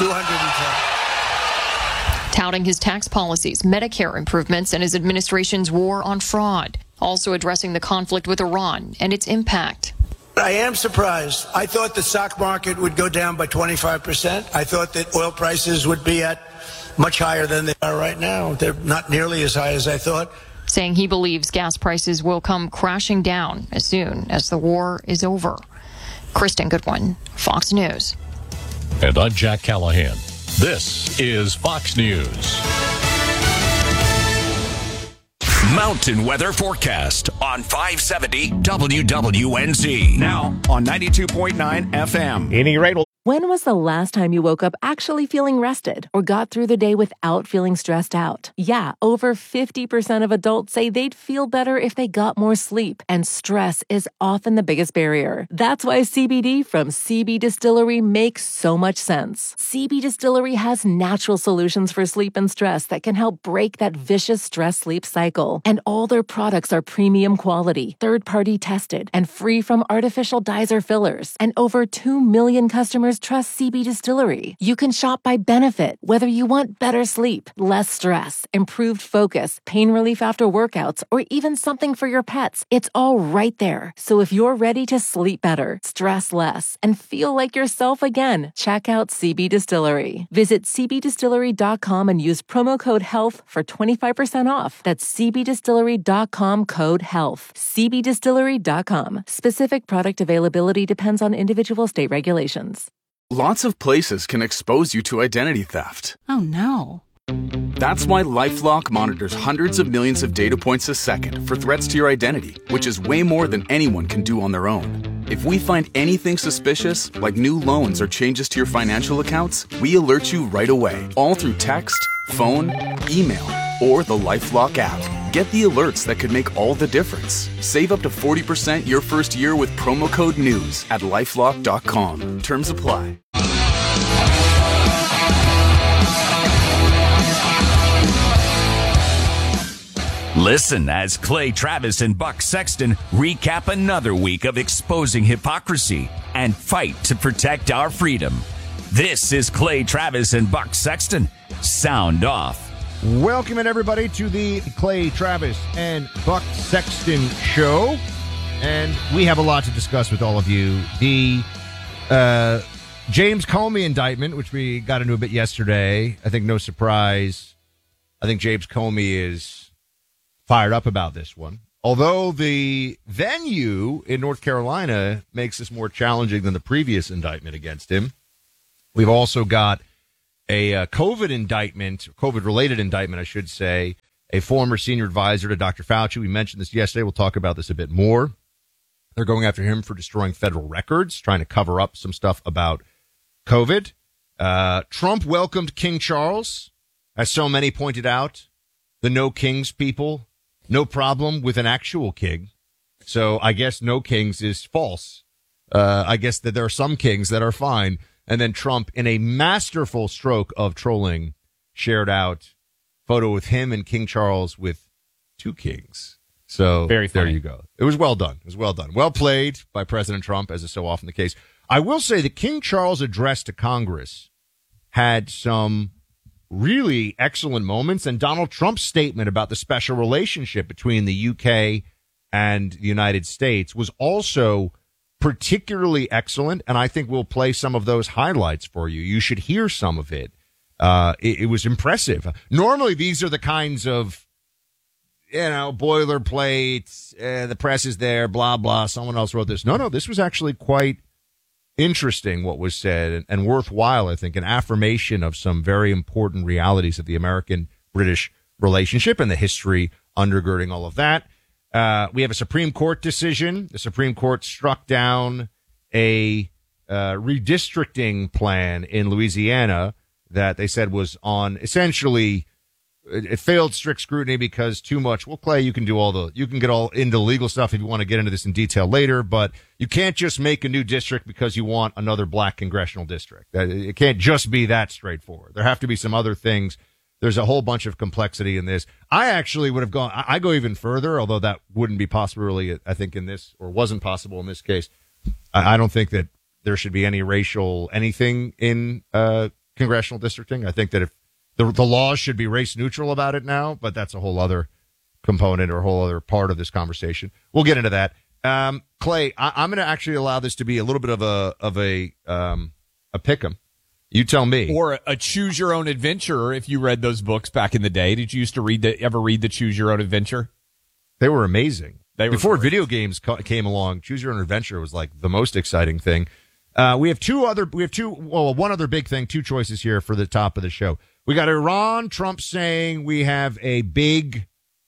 210. Touting his tax policies, Medicare improvements, and his administration's war on fraud. Also addressing the conflict with Iran and its impact. I am surprised. I thought the stock market would go down by 25%. I thought that oil prices would be at much higher than they are right now. They're not nearly as high as I thought. Saying he believes gas prices will come crashing down as soon as the war is over. Kristen Goodwin, Fox News. And I'm Jack Callahan. This is Fox News. Mountain weather forecast on 570 WWNZ. Now on 92.9 FM. Any rate will. When was the last time you woke up actually feeling rested or got through the day without feeling stressed out? Yeah, over 50% of adults say they'd feel better if they got more sleep, and stress is often the biggest barrier. That's why CBD from CB Distillery makes so much sense. CB Distillery has natural solutions for sleep and stress that can help break that vicious stress-sleep cycle. And all their products are premium quality, third-party tested, and free from artificial dyes or fillers. And over 2 million customers trust CB Distillery. You can shop by benefit, whether you want better sleep, less stress, improved focus, pain relief after workouts, or even something for your pets. It's all right there. So if you're ready to sleep better, stress less, and feel like yourself again, check out CB Distillery. Visit cbdistillery.com and use promo code HEALTH for 25% off. That's cbdistillery.com code HEALTH. cbdistillery.com. Specific product availability depends on individual state regulations. Lots of places can expose you to identity theft. Oh, no. That's why LifeLock monitors hundreds of millions of data points a second for threats to your identity, which is way more than anyone can do on their own. If we find anything suspicious, like new loans or changes to your financial accounts, we alert you right away, all through text, phone, email, or the LifeLock app. Get the alerts that could make all the difference. Save up to 40% your first year with promo code NEWS at LifeLock.com. Terms apply. Listen as Clay Travis and Buck Sexton recap another week of exposing hypocrisy and fight to protect our freedom. This is Clay Travis and Buck Sexton. Sound off. Welcome in, everybody, to the Clay Travis and Buck Sexton Show. And we have a lot to discuss with all of you. The James Comey indictment, which we got into a bit yesterday, I think no surprise. I think James Comey is fired up about this one. Although the venue in North Carolina makes this more challenging than the previous indictment against him. We've also got a COVID-related indictment, I should say, a former senior advisor to Dr. Fauci. We mentioned this yesterday. We'll talk about this a bit more. They're going after him for destroying federal records, trying to cover up some stuff about COVID. Trump welcomed King Charles, as so many pointed out. The no kings people, no problem with an actual king. So I guess no kings is false. I guess that there are some kings that are fine. And then Trump, in a masterful stroke of trolling, shared out photo with him and King Charles with two kings. So very funny. There you go. It was well done. It was well done. Well played by President Trump, as is so often the case. I will say that King Charles' address to Congress had some really excellent moments, and Donald Trump's statement about the special relationship between the UK and the United States was also particularly excellent, and I think we'll play some of those highlights for you. You should hear some of it. It was impressive. Normally, these are the kinds of, boilerplate, the press is there, blah, blah, someone else wrote this. No, this was actually quite interesting what was said and worthwhile, I think, an affirmation of some very important realities of the American-British relationship and the history undergirding all of that. We have a Supreme Court decision. The Supreme Court struck down a redistricting plan in Louisiana that they said was on essentially it failed strict scrutiny because too much. Well, Clay, you can get all into legal stuff if you want to get into this in detail later, but you can't just make a new district because you want another black congressional district. It can't just be that straightforward. There have to be some other things. There's a whole bunch of complexity in this. I actually would have gone, I go even further, although that wouldn't be possible really, I think, in this, or wasn't possible in this case. I don't think that there should be any racial anything in congressional districting. I think that if the laws should be race neutral about it now, but that's a whole other component or a whole other part of this conversation. We'll get into that. Clay, I'm going to actually allow this to be a little bit of a pick'em. You tell me. Or a choose your own adventure. If you read those books back in the day, did you used to ever read the Choose Your Own Adventure? They were amazing. Before great. Video games came along, Choose Your Own Adventure was like the most exciting thing. We have one other big thing, two choices here for the top of the show. We got Iran, Trump saying we have a big,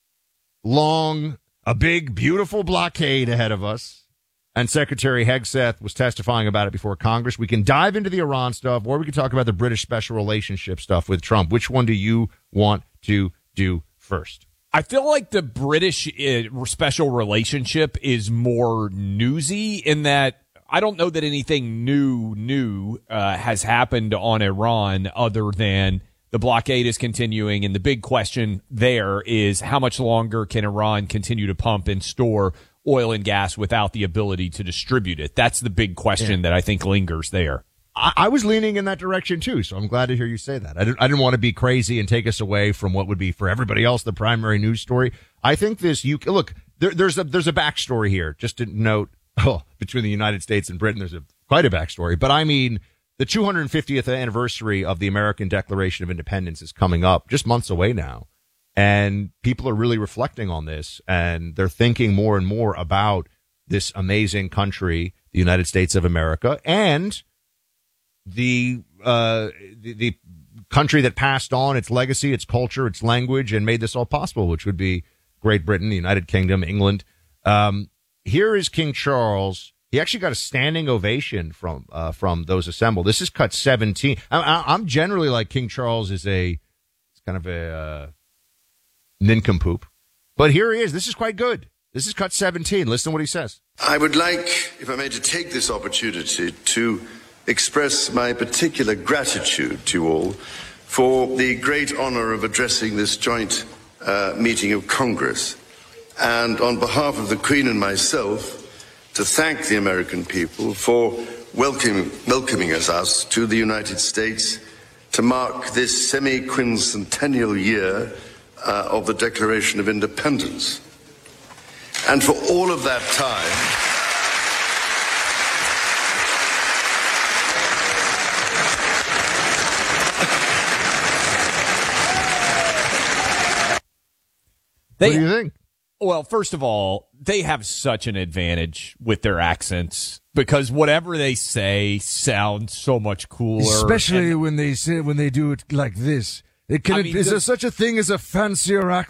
beautiful blockade ahead of us. And Secretary Hegseth was testifying about it before Congress. We can dive into the Iran stuff, or we can talk about the British special relationship stuff with Trump. Which one do you want to do first? I feel like the British special relationship is more newsy in that I don't know that anything new has happened on Iran other than the blockade is continuing. And the big question there is how much longer can Iran continue to pump and store oil and gas without the ability to distribute it? That's the big question that I think lingers there. I was leaning in that direction too, so I'm glad to hear you say that. I didn't want to be crazy and take us away from what would be for everybody else the primary news story. I think there's a backstory here. Just to note, between the United States and Britain, there's quite a backstory. But I mean, the 250th anniversary of the American Declaration of Independence is coming up, just months away now. And people are really reflecting on this, and they're thinking more and more about this amazing country, the United States of America, and the country that passed on its legacy, its culture, its language, and made this all possible, which would be Great Britain, the United Kingdom, England. Here is King Charles. He actually got a standing ovation from those assembled. This is cut 17. I'm generally like King Charles is kind of a nincompoop. But here he is. This is quite good. This is cut 17. Listen to what he says. I would like, if I may, to take this opportunity to express my particular gratitude to you all for the great honor of addressing this joint meeting of Congress. And on behalf of the Queen and myself, to thank the American people for welcoming us to the United States to mark this semi-quincentennial year of the Declaration of Independence. And for all of that time, what do you think? Well, first of all, they have such an advantage with their accents because whatever they say sounds so much cooler. Especially when they do it like this. Is there such a thing as a fancier accent?